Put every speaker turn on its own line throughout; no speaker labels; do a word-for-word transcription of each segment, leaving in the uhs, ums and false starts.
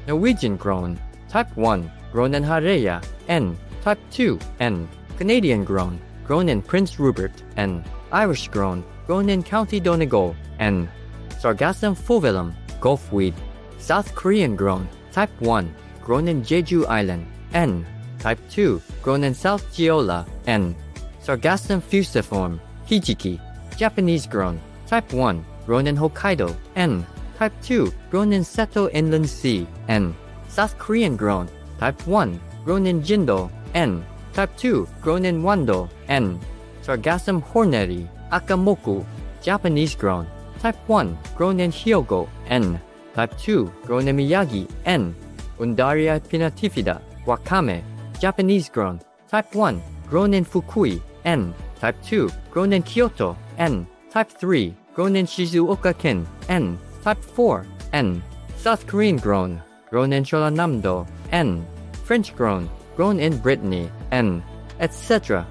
Norwegian grown. Type one, grown in Harreia, N. Type two, N. Canadian grown, grown in Prince Rupert, N. Irish grown, grown in County Donegal, N. Sargassum fovellum, Gulfweed. South Korean grown. Type one, grown in Jeju Island, N. Type two, grown in South Jeolla, N. Sargassum fusiforme, Hijiki. Japanese grown. Type one, grown in Hokkaido, N. Type two, grown in Seto Inland Sea, N. South Korean grown. Type one, grown in Jindo, N. Type two, grown in Wando, N. Sargassum horneri, Akamoku. Japanese grown. Type one, grown in Hyogo, N. Type two, grown in Miyagi, N. Undaria pinnatifida, Wakame. Japanese grown. Type one, grown in Fukui, N. Type two, grown in Kyoto, N. Type three, grown in Shizuoka-ken, N. Type four, N. South Korean grown, grown in Cholanamdo, N. French grown, grown in Brittany, N. et cetera.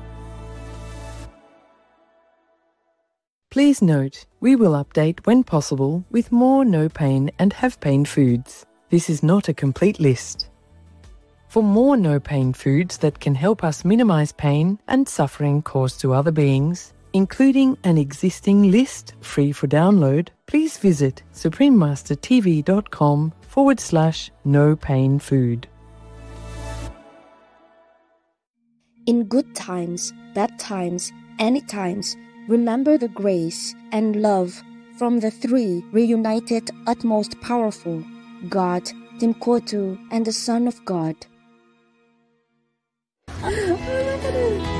Please note, we will update when possible with more no pain and have pain foods. This is not a complete list. For more no pain foods that can help us minimize pain and suffering caused to other beings, including an existing list free for download, please visit suprememastertv.com forward slash no pain food.
In good times, bad times, any times, remember the grace and love from the three reunited utmost powerful, God, Timkotu, and the Son of God.